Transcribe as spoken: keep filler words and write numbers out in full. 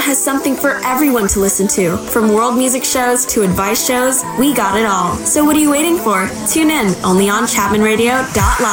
has something for everyone to listen to. From world music shows to advice shows, we got it all. So what are you waiting for? Tune in, only on Chapman Radio dot live.